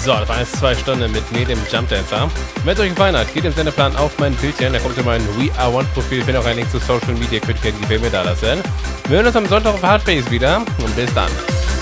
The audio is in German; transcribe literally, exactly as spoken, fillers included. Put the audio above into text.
So, das waren jetzt zwei Stunden mit mir, dem Jump Dancer. Wenn es euch gefallen hat, geht im Sendeplan auf mein Bildchen, da kommt ihr mein We Are One Profil, ich finde auch einen Link zu Social Media, könnt ihr gerne die Filme da lassen. Wir hören uns am Sonntag auf Hardbase wieder und bis dann.